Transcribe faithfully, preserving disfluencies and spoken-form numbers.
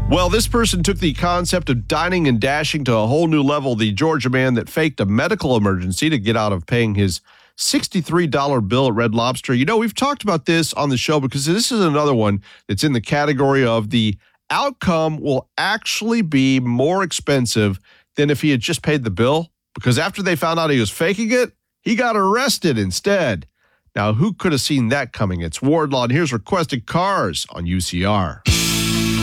Well, this person took the concept of dining and dashing to a whole new level. The Georgia man that faked a medical emergency to get out of paying his sixty-three dollars bill at Red Lobster. You know, we've talked about this on the show because this is another one that's in the category of the outcome will actually be more expensive than if he had just paid the bill. Because after they found out he was faking it, he got arrested instead. Now, who could have seen that coming? It's Wardlaw, and here's Requested Cars on U C R.